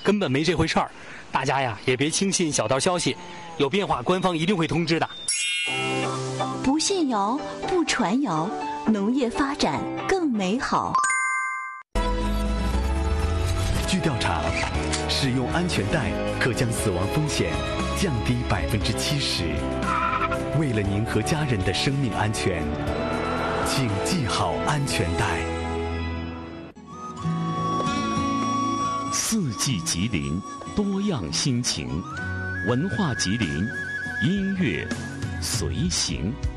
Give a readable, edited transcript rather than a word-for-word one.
根本没这回事儿。大家呀也别轻信小道消息，有变化官方一定会通知的。 不信谣，不传谣，农业发展更美好。 据调查，使用安全带可将死亡风险降低70%。为了您和家人的生命安全，请系好安全带。 四季吉林，多样心情，文化吉林，音乐随行。